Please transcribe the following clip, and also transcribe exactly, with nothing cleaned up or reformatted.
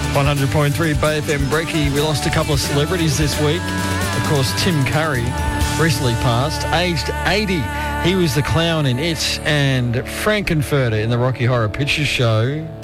one hundred point three Bay F M Brekkie. We lost a couple of celebrities this week. Of course, Tim Curry recently passed, aged eighty. He was the clown in It, and Frankenfurter in the Rocky Horror Picture Show.